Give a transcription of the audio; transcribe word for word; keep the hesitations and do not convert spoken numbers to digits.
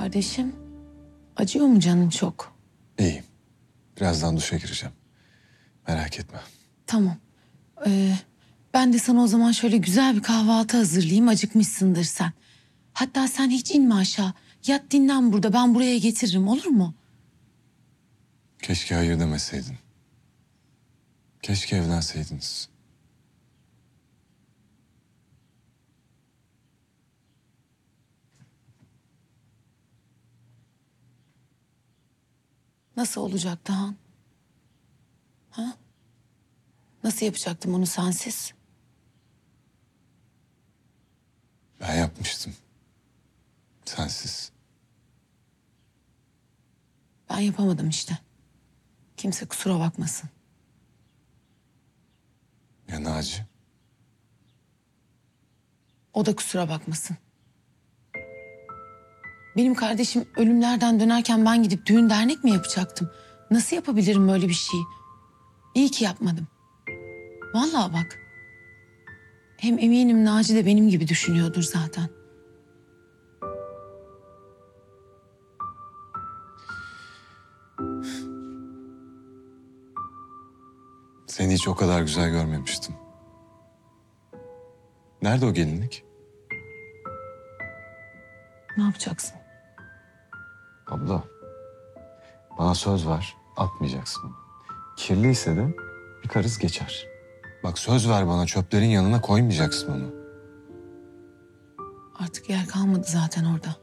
Kardeşim, acıyor mu canın çok? İyiyim. Birazdan duşa gireceğim. Merak etme. Tamam. Ee, ben de sana o zaman şöyle güzel bir kahvaltı hazırlayayım. Acıkmışsındır sen. Hatta sen hiç inme aşağı. Yat dinlen burada. Ben buraya getiririm, olur mu? Keşke hayır demeseydin. Keşke evlenseydiniz. Nasıl olacaktı Han? Ha? Nasıl yapacaktım onu sensiz? Ben yapmıştım. Sensiz. Ben yapamadım işte. Kimse kusura bakmasın. Ya Naci? O da kusura bakmasın. Benim kardeşim ölümlerden dönerken ben gidip düğün dernek mi yapacaktım? Nasıl yapabilirim böyle bir şeyi? İyi ki yapmadım. Vallahi bak. Hem eminim Naci de benim gibi düşünüyordur zaten. Seni hiç o kadar güzel görmemiştim. Nerede o gelinlik? Ne yapacaksın? Abla. Bana söz ver. Atmayacaksın onu. Kirliyse de yıkarız geçer. Bak söz ver bana, çöplerin yanına koymayacaksın onu. Artık yer kalmadı zaten orada.